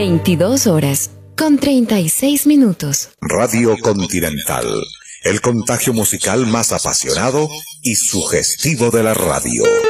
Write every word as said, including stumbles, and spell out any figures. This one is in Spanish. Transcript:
veintidós horas con treinta y seis minutos. Radio Continental, el contagio musical más apasionado y sugestivo de la radio.